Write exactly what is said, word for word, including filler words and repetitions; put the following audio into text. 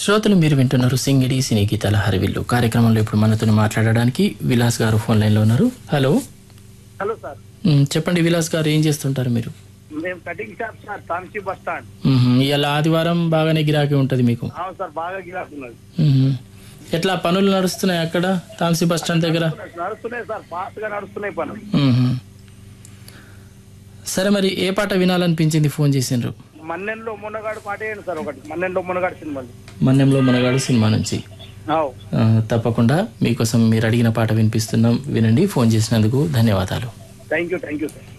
శ్రోతలు మీరు వింటున్నారు సింగిడి సినీ గీతాల హరివిల్లు కార్యక్రమంలో ఇప్పుడు మనతో మాట్లాడడానికి విలాస్ గారు ఫోన్ లైన్లో ఉన్నారు. Hello hello sir. మ్, చెప్పండి విలాస్ గారు, ఏం చేస్తుంటారు మీరు? మేము cutting shop sir, Tamsi bus stand. మ్మ్. ఇలా ఆదివారం బాగానే గిరాకీ ఉంటుంది మీకు. అవును సార్, బాగా గిరాకున్నది. మ్మ్. ఎట్లా పనులు నడుస్తున్నాయి అక్కడ తాంసీ బస్ స్టాండ్ దగ్గర? నడుస్తున్నాయి సార్, ఫాస్ట్ గా నడుస్తున్నాయి పనులు. మ్మ్. సరే, మరి ఏ పాట వినాలనిపించింది ఫోన్ చేసిండ్రు? మన్నెంలో మునగాడు పాట వేయండి సార్, ఒకటి మన్నెంలో మునగాడు సినిమాలు. మన్నెంలో మనగాడు సినిమా నుంచి. అవు ఆ, తప్పకుండా మీకోసం మీరు అడిగిన పాట వినిపిస్తున్నాం, వినండి. ఫోన్ చేసినందుకు ధన్యవాదాలు. Thank you thank you sir.